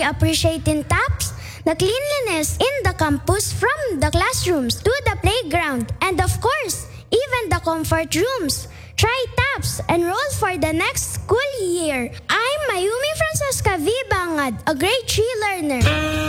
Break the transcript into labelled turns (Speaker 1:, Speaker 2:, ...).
Speaker 1: appreciating TAPS, the cleanliness in the campus from the classrooms to the playground, and of course, even the comfort rooms. Try TAPS, enroll for the next school year. I'm Mayumi Francesca V. Bangad, a grade 3 learner.